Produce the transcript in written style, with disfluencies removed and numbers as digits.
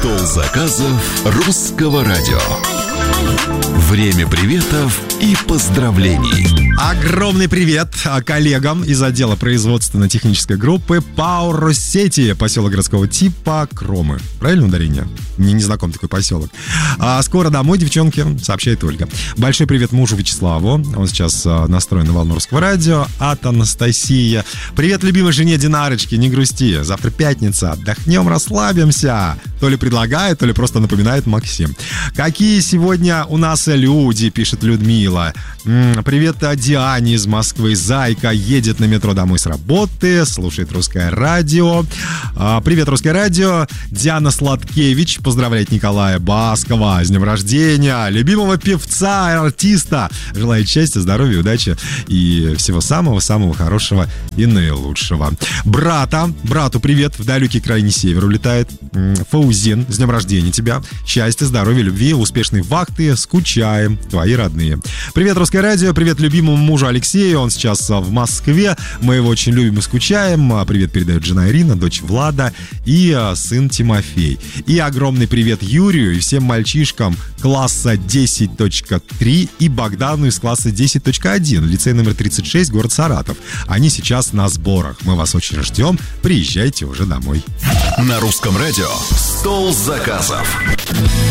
Стол заказов русского радио. Время приветов и поздравлений. Огромный привет коллегам из отдела производственно-технической группы ПАО «Россети», поселок городского типа Кромы. Правильно ударение? Мне не знаком такой поселок. Скоро домой, девчонки, сообщает Ольга. Большой привет мужу Вячеславу. Он сейчас настроен на волну русского радио. От Анастасия. Привет любимой жене Динарочке. Не грусти. Завтра пятница. Отдохнем, расслабимся. То ли предлагает, то ли просто напоминает Максим. Какие сегодня у нас люди, пишет Людмила. Привет Диане из Москвы. Зайка едет на метро домой с работы, слушает русское радио. Привет, русское радио. Диана Сладкевич поздравляет Николая Баскова с днем рождения, любимого певца и артиста. Желает счастья, здоровья, удачи и всего самого-самого хорошего и наилучшего. Брату привет, в далекий крайний север улетает. Фаузин, с днем рождения тебя. Счастья, здоровья, любви, успешной вахты. Скучаем, твои родные. Привет, русское радио. Привет любимому мужу Алексею. Он сейчас в Москве. Мы его очень любим и скучаем. Привет передает жена Ирина, дочь Влада и сын Тимофей. И огромный привет Юрию и всем мальчишкам класса 10.3 и Богдану из класса 10.1, лицей номер 36, город Саратов. Они сейчас на сборах. Мы вас очень ждем. Приезжайте уже домой. На русском радио «Стол заказов».